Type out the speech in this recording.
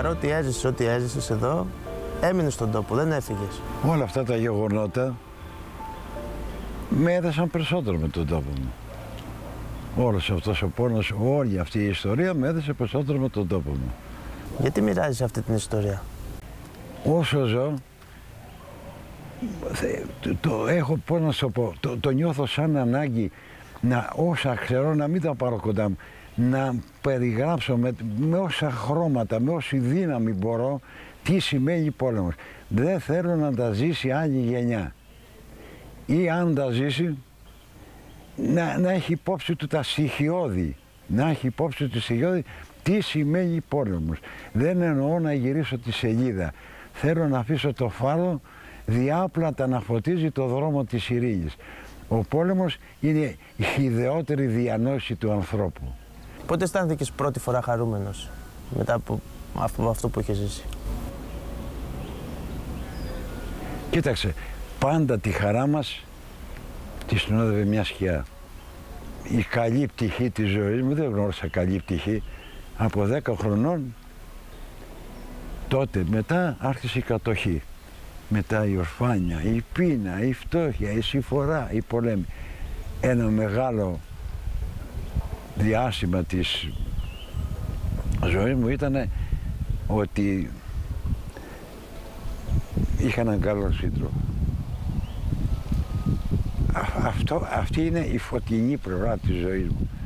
παρότι έζησες ό,τι έζησες εδώ, έμεινες στον τόπο, δεν έφυγες. Όλα αυτά τα γεγονότα με έδεσαν περισσότερο με τον τόπο μου. Όλος αυτός ο πόνος, όλη αυτή η ιστορία με έδεσε περισσότερο με τον τόπο μου. Γιατί μοιράζεις αυτή την ιστορία? Όσο ζω, το έχω, πώς να σου πω, το νιώθω σαν ανάγκη να όσα ξέρω να μην τα πάρω κοντά μου, να περιγράψω με όσα χρώματα, με όση δύναμη μπορώ τι σημαίνει πόλεμος. Δεν θέλω να τα ζήσει άλλη γενιά. Ή αν τα ζήσει, να έχει υπόψη του τα στοιχειώδη. Να έχει υπόψη του στοιχειώδη τι σημαίνει πόλεμος. Δεν εννοώ να γυρίσω τη σελίδα. Θέλω να αφήσω το φάρο διάπλατα να φωτίζει το δρόμο της ειρήνης. Ο πόλεμος είναι η χυδαιότερη διανόηση του ανθρώπου. Πότε αισθάνθηκες πρώτη φορά χαρούμενος μετά από αυτό που είχες ζήσει? Κοίταξε, πάντα τη χαρά μας τη συνόδευε μια σκιά. Η καλή πτυχή της ζωής μου, δεν γνώρισα καλή πτυχή, από 10 χρονών, τότε μετά άρχισε η κατοχή. Μετά η ορφάνια, η πείνα, η φτώχεια, η συμφορά, η πολέμη. Ένα μεγάλο διάστημα της ζωής μου ήταν ότι είχα έναν καλό σύντροφο. Αυτή είναι η φωτεινή πλευρά της ζωής μου.